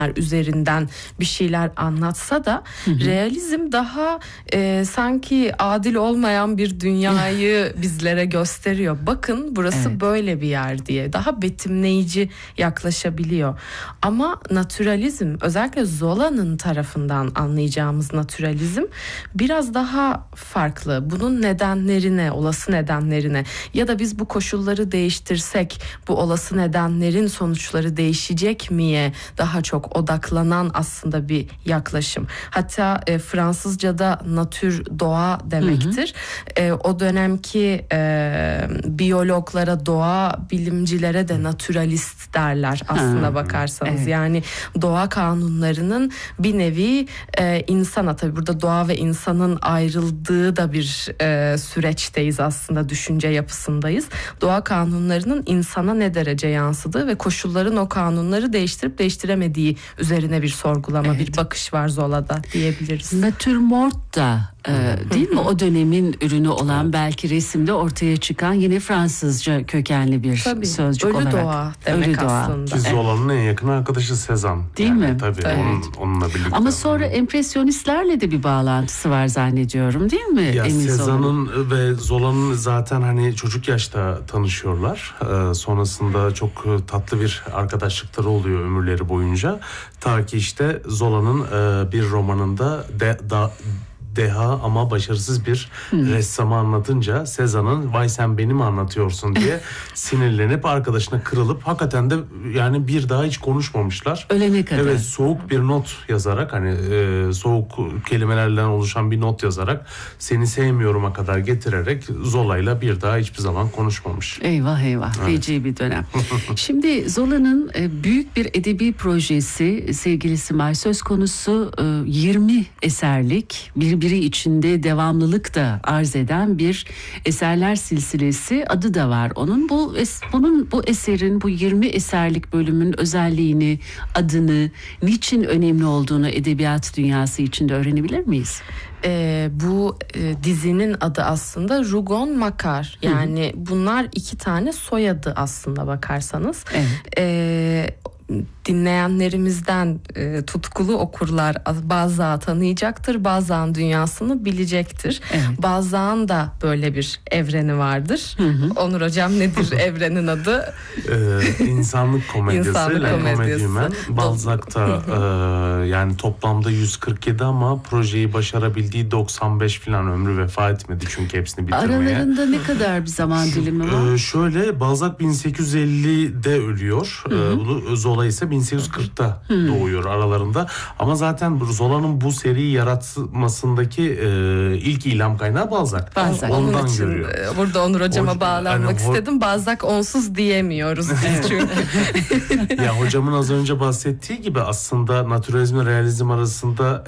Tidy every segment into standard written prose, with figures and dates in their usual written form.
üzerinden bir şeyler anlatsa da realizm daha sanki adil olmayan bir dünyayı bizlere gösteriyor. Bakın burası böyle bir yer diye daha betimleyici yaklaşabiliyor. Ama naturalizm, özellikle Zola'nın tarafından anlayacağımız naturalizm biraz daha farklı. Bunun nedenlerine, olası nedenlerine ya da biz bu koşulları değiştirsek bu olası nedenlerin sonuçları değişecek miye daha çok odaklanan aslında bir yaklaşım. Hatta Fransızca'da natür doğa demektir. O dönemki biyologlara, doğa bilimcilere de naturalist derler aslında bakarsanız. Yani doğa kanunlarının bir nevi insana, tabii burada doğa ve insanın ayrıldığı da bir süreçteyiz aslında, düşünce yapısındayız. Doğa kanunlarının insana ne derece yansıdığı ve koşulların o kanunları değiştirip değiştiremediği üzerine bir sorgulama, bir bakış var Zola'da diyebiliriz. Natürmort da değil mi? O dönemin ürünü olan, belki resimde ortaya çıkan yine Fransızca kökenli bir sözcük ölü olarak. Doğa demek ölü aslında. Ki Zola'nın en yakın arkadaşı Cézanne. Değil mi? Tabii onunla birlikte. Ama sonra empresyonistlerle de bir bağlantısı var zannediyorum, değil mi? Ya Cézanne'ın ve Zola'nın zaten hani çocuk yaşta tanışıyorlar. Sonrasında çok tatlı bir arkadaşlıkları oluyor ömürleri boyunca. Ta ki işte Zola'nın bir romanında deha ama başarısız bir ressamı anlatınca Cézanne'ın "vay sen beni mi anlatıyorsun" diye sinirlenip arkadaşına kırılıp hakikaten de yani bir daha hiç konuşmamışlar. ölene kadar. Evet, soğuk bir not yazarak, hani soğuk kelimelerden oluşan bir not yazarak "seni sevmiyorum'a" kadar getirerek Zola'yla bir daha hiçbir zaman konuşmamış. Eyvah eyvah, feci bir dönem. Şimdi Zola'nın büyük bir edebi projesi sevgili Simay, söz konusu 20 eserlik, birbiri içinde devamlılık da arz eden bir eserler silsilesi, adı da var onun. Bu eserin, bu 20 eserlik bölümün özelliğini, adını, niçin önemli olduğunu edebiyat dünyası içinde öğrenebilir miyiz? Bu dizinin adı aslında Rougon-Macquart. Yani bunlar iki tane soyadı aslında bakarsanız. Dinleyenlerimizden tutkulu okurlar bazen tanıyacaktır, bazen dünyasını bilecektir. Bazen da böyle bir evreni vardır. Onur Hocam, nedir evrenin adı? İnsanlık komedisi. İnsanlık komedisi. Balzac'ta yani toplamda 147 ama projeyi başarabildiği 95 falan, ömrü vefa etmedi çünkü hepsini bitirmeye. Aralarında ne kadar bir zaman dilimi var? Şöyle, Balzac 1850'de ölüyor. Zola ise 1840'ta doğuyor aralarında. Ama zaten Zola'nın bu seriyi yaratmasındaki ilk ilham kaynağı Balzac. Ondan Onun için görüyor. burada Onur Hocam'a bağlanmak istedim. Balzac onsuz diyemiyoruz biz çünkü. Ya hocamın az önce bahsettiği gibi aslında naturalizmle realizm arasında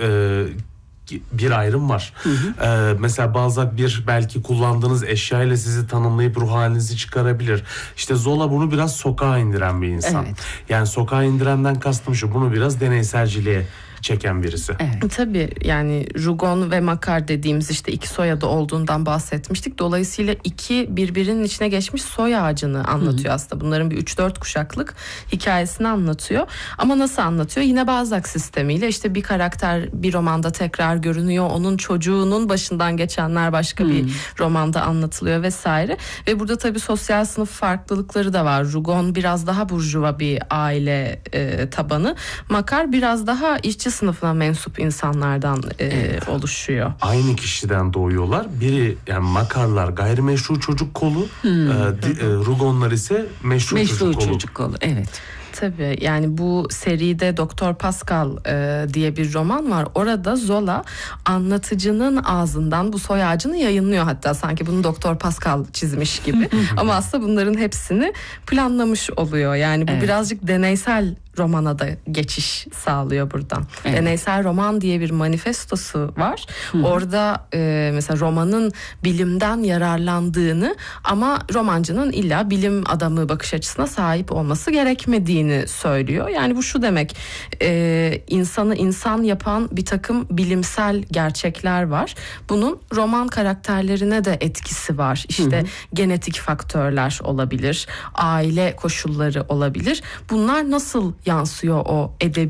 bir ayrım var. Mesela Balzac belki kullandığınız eşyayla sizi tanımlayıp ruh halinizi çıkarabilir. İşte Zola bunu biraz sokağa indiren bir insan. Yani sokağa indirenden kastım şu: bunu biraz deneyselciliğe çeken birisi. Tabii yani Rougon ve Macquart dediğimiz işte iki soyadı olduğundan bahsetmiştik. Dolayısıyla iki birbirinin içine geçmiş soy ağacını anlatıyor aslında. Bunların bir 3-4 kuşaklık hikayesini anlatıyor. Ama nasıl anlatıyor? Yine Balzac sistemiyle, işte bir karakter bir romanda tekrar görünüyor. Onun çocuğunun başından geçenler başka bir romanda anlatılıyor vesaire. Ve burada tabii sosyal sınıf farklılıkları da var. Rougon biraz daha burjuva bir aile tabanı. Macquart biraz daha işçi sınıfına mensup insanlardan oluşuyor. Aynı kişiden doğuyorlar. Biri yani Macquart'lar gayrimeşru çocuk kolu, Rougon'lar ise meşru çocuk kolu. Evet. Tabii yani bu seride Doktor Pascal diye bir roman var. Orada Zola anlatıcının ağzından bu soy ağacını yayınlıyor, hatta sanki bunu Doktor Pascal çizmiş gibi. Ama aslında bunların hepsini planlamış oluyor. Yani bu birazcık deneysel romana da geçiş sağlıyor buradan. Deneysel roman diye bir manifestosu var. Orada mesela romanın bilimden yararlandığını ama romancının illa bilim adamı bakış açısına sahip olması gerekmediğini söylüyor. Yani bu şu demek: insanı insan yapan bir takım bilimsel gerçekler var. Bunun roman karakterlerine de etkisi var. İşte genetik faktörler olabilir, aile koşulları olabilir. Bunlar nasıl yansıyor o edebi